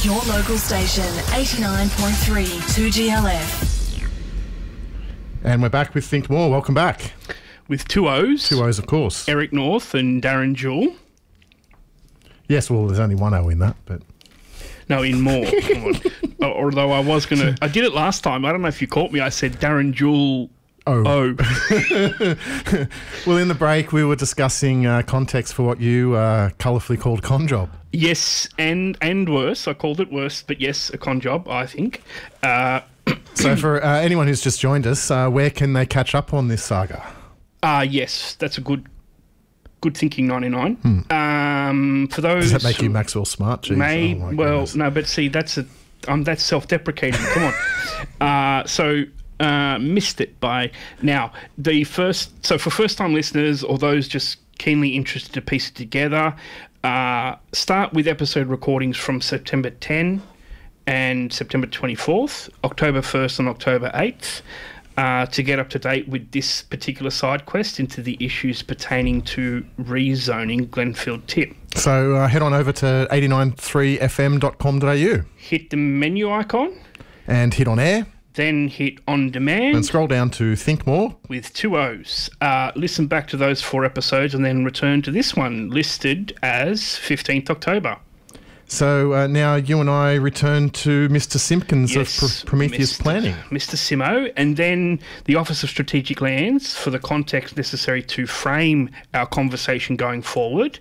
Your local station, 89.3 2GLF. And we're back with Think More. Welcome back. With two O's. Two O's, of course. Eric North and Darren Jewell. Yes, well, there's only one O in that, but... No, in more. Although I was going to... I did it last time. I don't know if you caught me. I said Darren Jewell... Oh. Well, in the break, we were discussing context for what you colourfully called con job. Yes, and worse. I called it worse, but yes, a con job, I think. So for anyone who's just joined us, where can they catch up on this saga? Yes, that's a good thinking, 99. For those... Does that make you Maxwell Smart? Jeez, no, but see, that's self-deprecating. Come on. Missed it by now. So for first-time listeners or those just keenly interested to piece it together, start with episode recordings from September 10 and September 24th, October 1st and October 8th, to get up to date with this particular side quest into the issues pertaining to rezoning Glenfield Tip. So head on over to 893fm.com.au. Hit the menu icon. And hit on air. Then hit on demand. And scroll down to Think More. With two O's. Listen back to those 4 episodes and then return to this one, listed as 15th October. So now you and I return to Mr. Simpkins of Prometheus Planning. Mr. Simo, and then the Office of Strategic Lands for the context necessary to frame our conversation going forward.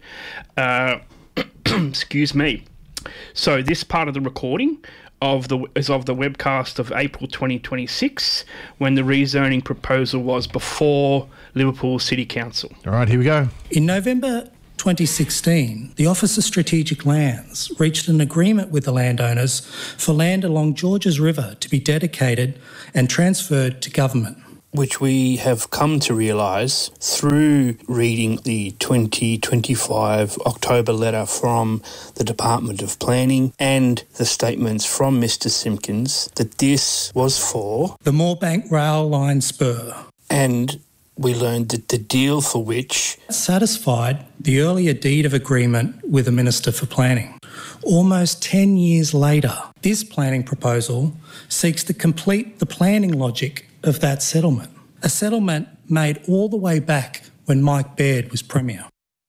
Excuse me. So this part of the recording is of the webcast of April 2026, when the rezoning proposal was before Liverpool City Council. All right, here we go. In November 2016, the Office of Strategic Lands reached an agreement with the landowners for land along Georges River to be dedicated and transferred to government, which we have come to realise through reading the 2025 October letter from the Department of Planning and the statements from Mr. Simpkins that this was for the Moorebank Rail Line Spur. And we learned that the deal for which satisfied the earlier deed of agreement with the Minister for Planning. Almost 10 years later, this planning proposal seeks to complete the planning logic of that settlement, a settlement made all the way back when Mike Baird was Premier.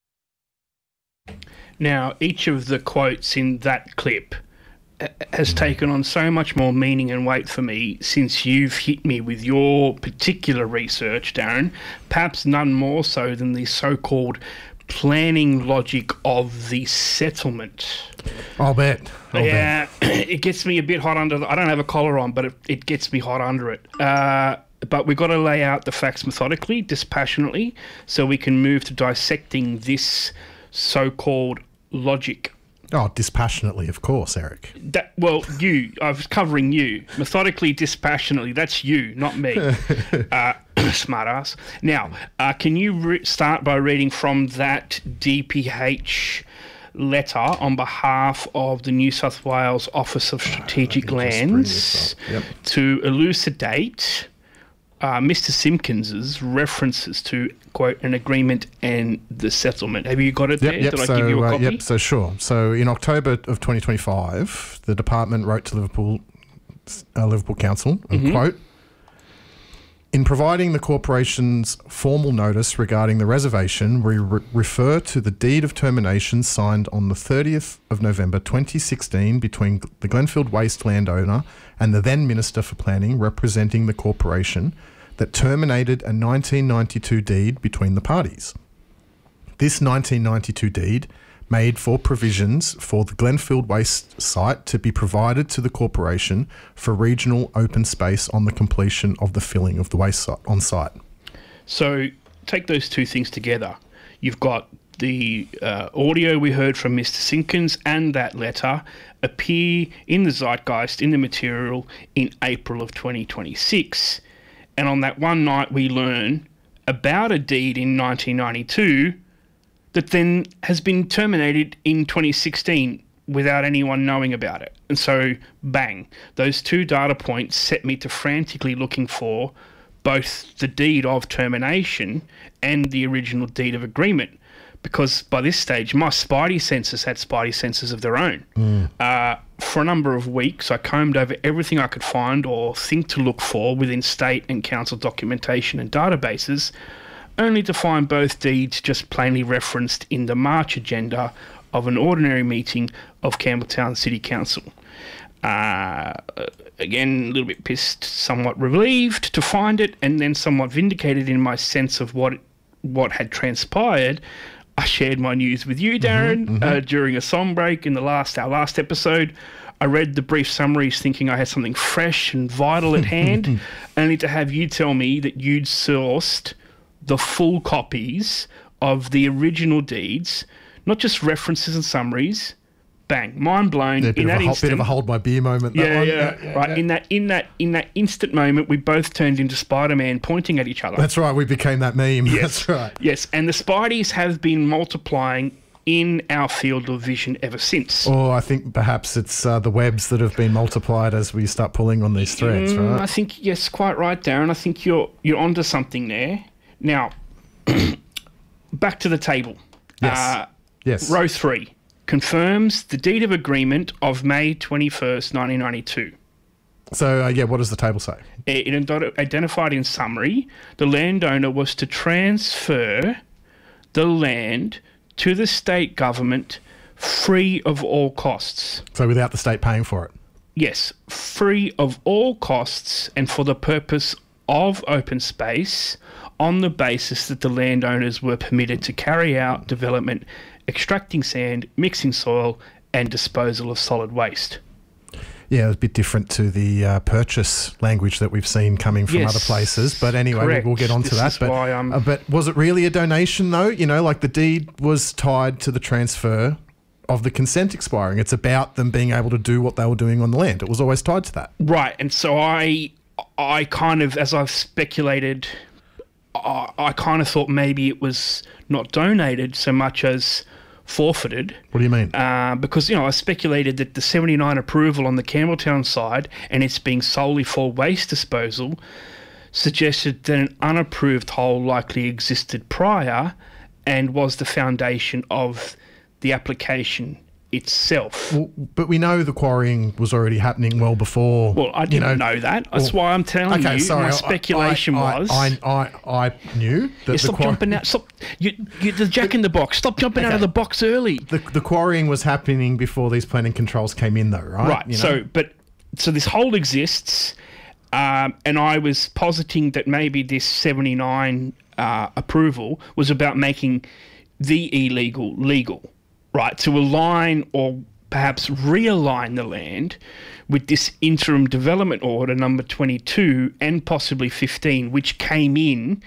Now, each of the quotes in that clip has taken on so much more meaning and weight for me since you've hit me with your particular research, Darren, perhaps none more so than the so-called planning logic of the settlement. I'll bet. It gets me a bit hot under I don't have a collar on, but it gets me hot under it. But we've got to lay out the facts methodically, dispassionately, so we can move to dissecting this so-called logic. Oh, dispassionately, of course, Eric. I was covering you. Methodically, dispassionately, that's you, not me. Smart ass. Now, can you start by reading from that DPH letter on behalf of the New South Wales Office of Strategic Lands to elucidate Mr. Simpkins's references to, quote, an agreement and the settlement. Have you got it there? Did I give you a copy? So sure. So in October of 2025, the department wrote to Liverpool Council, and quote, in providing the corporation's formal notice regarding the reservation, we refer to the deed of termination signed on the 30th of November 2016 between the Glenfield Waste landowner and the then Minister for Planning representing the corporation that terminated a 1992 deed between the parties. This 1992 deed made for provisions for the Glenfield Waste site to be provided to the corporation for regional open space on the completion of the filling of the waste site on site. So take those two things together. You've got the audio we heard from Mr. Simpkins and that letter appear in the zeitgeist, in the material, in April of 2026. And on that one night we learn about a deed in 1992 that then has been terminated in 2016 without anyone knowing about it. And so, bang, those two data points set me to frantically looking for both the deed of termination and the original deed of agreement, because by this stage, my spidey senses had spidey senses of their own. for a number of weeks, I combed over everything I could find or think to look for within state and council documentation and databases, only to find both deeds just plainly referenced in the March agenda of an ordinary meeting of Campbelltown City Council. Again, a little bit pissed, somewhat relieved to find it, and then somewhat vindicated in my sense of what had transpired. I shared my news with you, Darren, during a song break in our last episode. I read the brief summaries thinking I had something fresh and vital at hand, only to have you tell me that you'd sourced the full copies of the original deeds, not just references and summaries. Bang! Mind blown. Yeah, In that instant, bit of a hold my beer moment. Right. Yeah. In that instant moment, we both turned into Spider-Man, pointing at each other. That's right. We became that meme. Yes. That's right. Yes, and the Spideys have been multiplying in our field of vision ever since. Or I think perhaps it's the webs that have been multiplied as we start pulling on these threads, right? I think, yes, quite right, Darren. I think you're onto something there. Now, back to the table. Yes. Yes. Row 3 confirms the deed of agreement of May 21st, 1992. So, what does the table say? It identified in summary, the landowner was to transfer the land to the state government free of all costs. So without the state paying for it? Yes, free of all costs and for the purpose of open space, on the basis that the landowners were permitted to carry out development, extracting sand, mixing soil and disposal of solid waste. Yeah, it's a bit different to the purchase language that we've seen coming from other places. But anyway, correct. we'll get on to that. But was it really a donation, though? Like the deed was tied to the transfer of the consent expiring. It's about them being able to do what they were doing on the land. It was always tied to that. Right. And so I kind of, as I've speculated, I kind of thought maybe it was not donated so much as forfeited. What do you mean? Because, I speculated that the 79 approval on the Campbelltown side, and it's being solely for waste disposal, suggested that an unapproved hole likely existed prior and was the foundation of the application itself. Well, but we know the quarrying was already happening well before. Well, I didn't know that. That's why I'm telling you. Sorry, my speculation was. I knew that stop jumping out. Stop. You the Jack in the Box. Stop jumping out of the box early. The quarrying was happening before these planning controls came in, though, right? Right. So this hole exists, and I was positing that maybe this 79 approval was about making the illegal legal. Right, to align or perhaps realign the land with this interim development order number 22 and possibly 15, which came in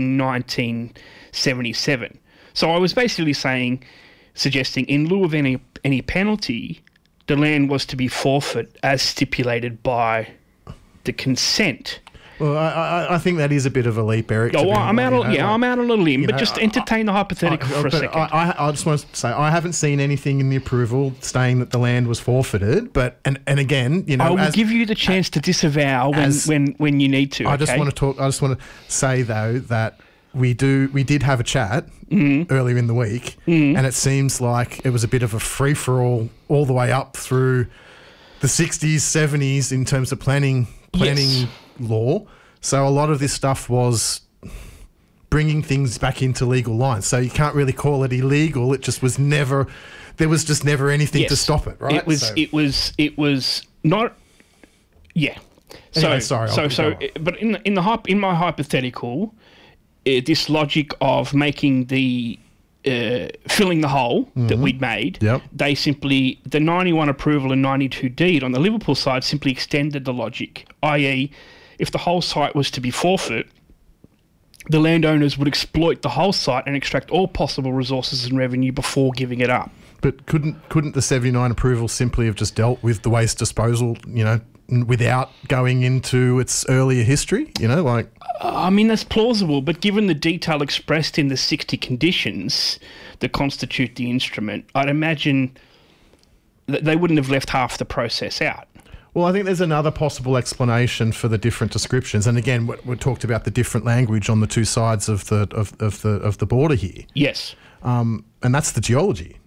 1977. So I was basically suggesting in lieu of any penalty, the land was to be forfeit as stipulated by the consent. Well, I think that is a bit of a leap, Eric. I'm out a little limb, but just entertain the hypothetical for a second. I just want to say I haven't seen anything in the approval stating that the land was forfeited. But and again, I will give you the chance to disavow when you need to. I just want to say though that we did have a chat earlier in the week, and it seems like it was a bit of a free for all the way up through the 60s, 70s in terms of planning. Yes. Law. So a lot of this stuff was bringing things back into legal lines. So you can't really call it illegal. It just was never. There was just never anything to stop it, right? It was not. Yeah. Anyway, sorry. But in my hypothetical, this logic of making the filling the hole that we'd made, they simply the 91 approval and 92 deed on the Liverpool side simply extended the logic, i.e. if the whole site was to be forfeit, the landowners would exploit the whole site and extract all possible resources and revenue before giving it up. But couldn't the 79 approval simply have just dealt with the waste disposal, without going into its earlier history? I mean, that's plausible, but given the detail expressed in the 60 conditions that constitute the instrument, I'd imagine that they wouldn't have left half the process out. Well, I think there's another possible explanation for the different descriptions, and again, we talked about the different language on the two sides of the border here. Yes, and that's the geology.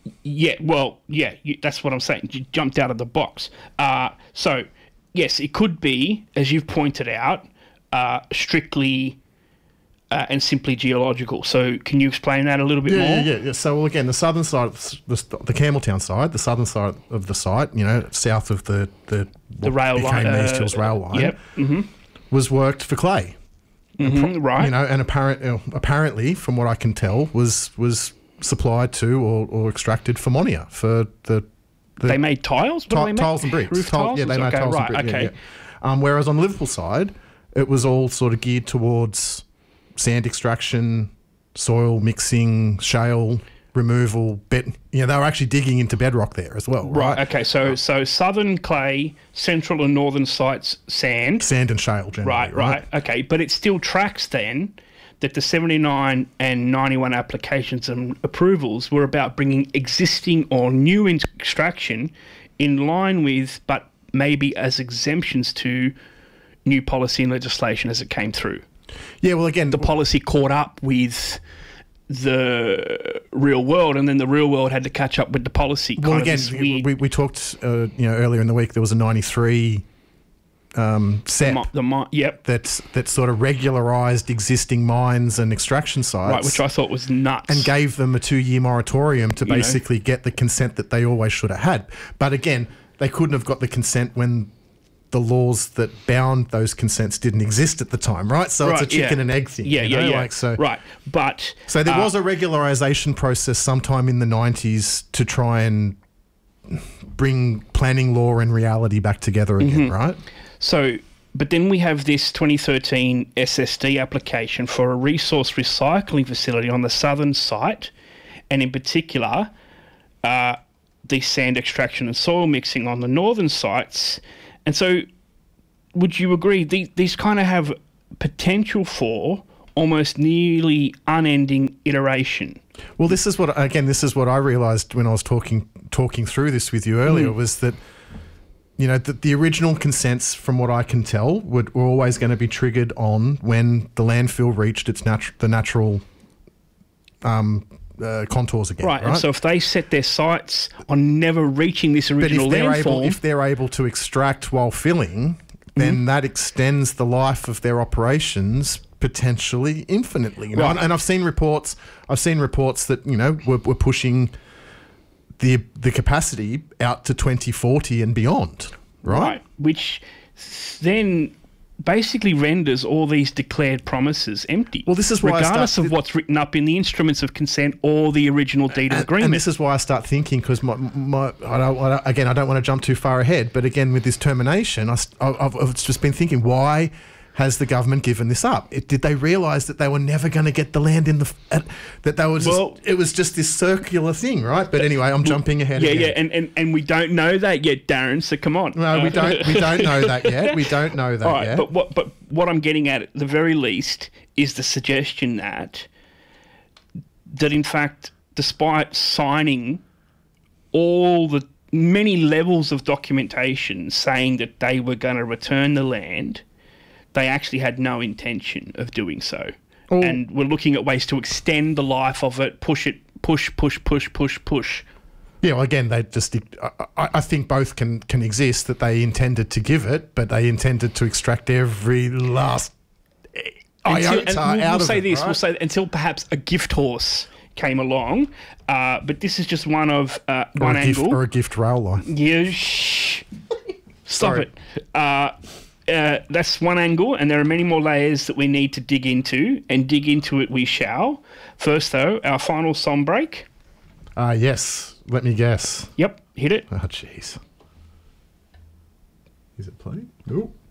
Yeah, well, yeah, that's what I'm saying. You jumped out of the box. So, yes, it could be, as you've pointed out, strictly and simply geological. So, can you explain that a little bit more? Yeah. So, well, again, the southern side, the Campbelltown side, the southern side of the site, south of the rail line, became the East Hills rail line, yep. Mm-hmm. was worked for clay. Mm-hmm, right. And apparently, from what I can tell, was supplied to or extracted from Monia for the they made tiles? What do they make? Tiles and bricks. Roof tiles? Yeah, they made tiles and bricks. Okay. Yeah. Whereas on the Liverpool side, it was all sort of geared towards sand extraction, soil mixing, shale removal. They were actually digging into bedrock there as well. Right. Okay. So southern clay, central and northern sites sand. Sand and shale generally. Right. Okay. But it still tracks then that the 79 and 91 applications and approvals were about bringing existing or new extraction in line with, but maybe as exemptions to, new policy and legislation as it came through. Yeah, well, again, the policy caught up with the real world, and then the real world had to catch up with the policy. Well, again, we talked earlier in the week. There was a 93 SEP yep. that sort of regularised existing mines and extraction sites, right, which I thought was nuts, and gave them a 2-year moratorium to basically get the consent that they always should have had. But again, they couldn't have got the consent when the laws that bound those consents didn't exist at the time, right? So it's a chicken and egg thing. Yeah. Right. But so there was a regularisation process sometime in the 90s to try and bring planning law and reality back together again, right? So, but then we have this 2013 SSD application for a resource recycling facility on the southern site, and in particular, the sand extraction and soil mixing on the northern sites. And so, would you agree these kind of have potential for almost nearly unending iteration? Well, this is what I realised when I was talking through this with you earlier, was that the original consents, from what I can tell, were always going to be triggered on when the landfill reached its natural contours again. Right, and so if they set their sights on never reaching this original landform... if they're able to extract while filling, then that extends the life of their operations potentially infinitely. Right. And I've seen reports that, we're pushing the capacity out to 2040 and beyond, right? Which then basically renders all these declared promises empty. Well, this is why regardless of what's written up in the instruments of consent or the original deed of agreement. And this is why I start thinking, because I don't want to jump too far ahead, but again, with this termination, I've just been thinking, why has the government given this up? Did they realise that they were never going to get the land in it was just this circular thing, right? But anyway, I'm jumping ahead. Yeah, and we don't know that yet, Darren. So come on. No, we don't know that yet. We don't know that right, yet. But what I'm getting at the very least is the suggestion that in fact, despite signing all the many levels of documentation saying that they were going to return the land, they actually had no intention of doing so. Oh. And we're looking at ways to extend the life of it, push. Yeah, well, again, they just... I think both can exist, that they intended to give it, but they intended to extract every last iota out of it. We'll say this, right? We'll say until perhaps a gift horse came along, but this is just one of one angle. Or a gift rail line. Yeah, stop it. That's one angle, and there are many more layers that we need to dig into, and dig into it we shall. First, though, our final song break. Yes. Let me guess. Yep, hit it. Oh, jeez. Is it playing? Nope.